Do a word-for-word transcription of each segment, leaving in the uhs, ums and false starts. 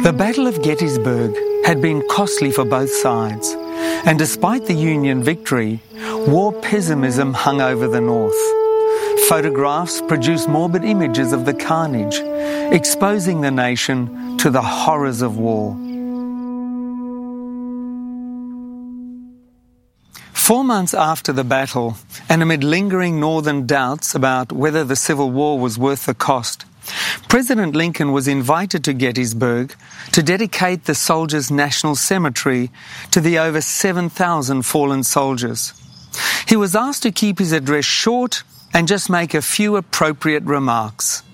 The Battle of Gettysburg had been costly for both sides, and despite the Union victory, war pessimism hung over the North. Photographs produced morbid images of the carnage, exposing the nation to the horrors of war. Four months after the battle, and amid lingering Northern doubts about whether the Civil War was worth the cost, President Lincoln was invited to Gettysburg to dedicate the Soldiers' National Cemetery to the over seven thousand fallen soldiers. He was asked to keep his address short and just make a few appropriate remarks.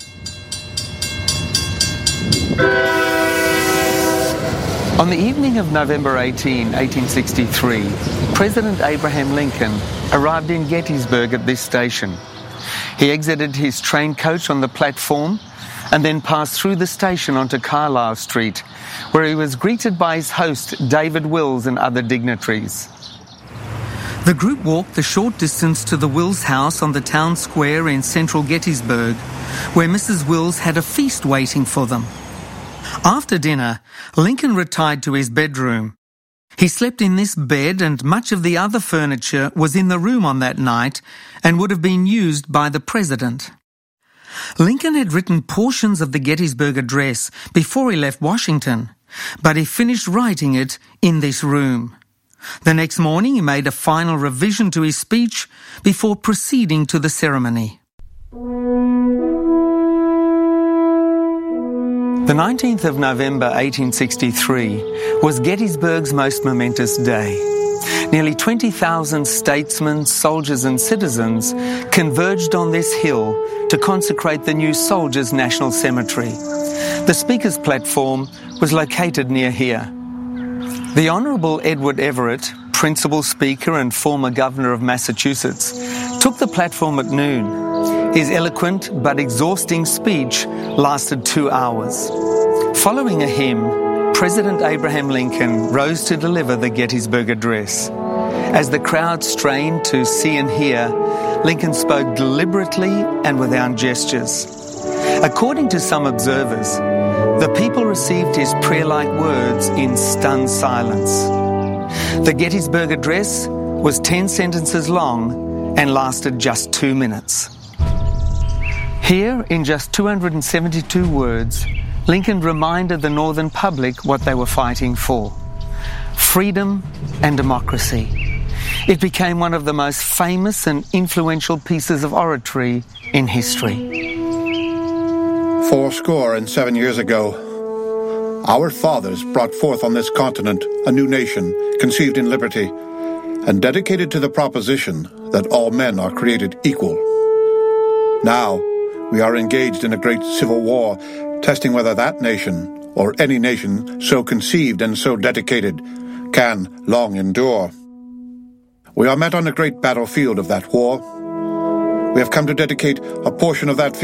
On the evening of November eighteenth, eighteen sixty-three, President Abraham Lincoln arrived in Gettysburg at this station. He exited his train coach on the platform and then passed through the station onto Carlisle Street, where he was greeted by his host, David Wills, and other dignitaries. The group walked the short distance to the Wills house on the town square in central Gettysburg, where Missus Wills had a feast waiting for them. After dinner, Lincoln retired to his bedroom. He slept in this bed, and much of the other furniture was in the room on that night and would have been used by the President. Lincoln had written portions of the Gettysburg Address before he left Washington, but he finished writing it in this room. The next morning he made a final revision to his speech before proceeding to the ceremony. The nineteenth of November eighteen sixty-three was Gettysburg's most momentous day. Nearly twenty thousand statesmen, soldiers and citizens converged on this hill to consecrate the new Soldiers' National Cemetery. The Speaker's platform was located near here. The Honourable Edward Everett, Principal Speaker and former Governor of Massachusetts, took the platform at noon. His eloquent but exhausting speech lasted two hours. Following a hymn, President Abraham Lincoln rose to deliver the Gettysburg Address. As the crowd strained to see and hear, Lincoln spoke deliberately and without gestures. According to some observers, the people received his prayer-like words in stunned silence. The Gettysburg Address was ten sentences long and lasted just two minutes. Here, in just two hundred seventy-two words, Lincoln reminded the Northern public what they were fighting for: freedom and democracy. It became one of the most famous and influential pieces of oratory in history. Fourscore and seven years ago, our fathers brought forth on this continent a new nation conceived in liberty and dedicated to the proposition that all men are created equal. Now, we are engaged in a great civil war, testing whether that nation, or any nation so conceived and so dedicated, can long endure. We are met on the great battlefield of that war. We have come to dedicate a portion of that field